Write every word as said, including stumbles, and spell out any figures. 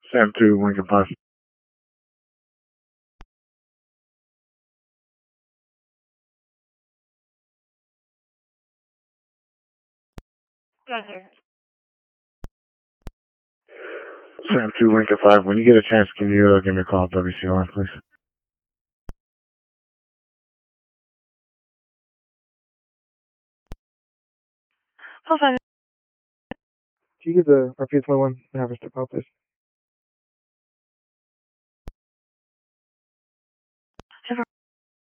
Sam two, Lincoln five. Sam two, Lincoln five. When you get a chance, can you uh, give me a call at W C line, please? Hold on. Can you give the R P twenty-one and have her step out, please?